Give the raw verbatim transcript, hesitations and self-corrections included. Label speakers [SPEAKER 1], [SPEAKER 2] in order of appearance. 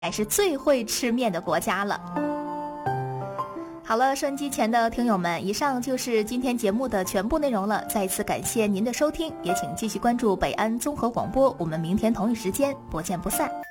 [SPEAKER 1] 乃是最会吃面的国家了。好了，收音机前的听友们，以上就是今天节目的全部内容了。再次感谢您的收听，也请继续关注北安综合广播，我们明天同一时间不见不散。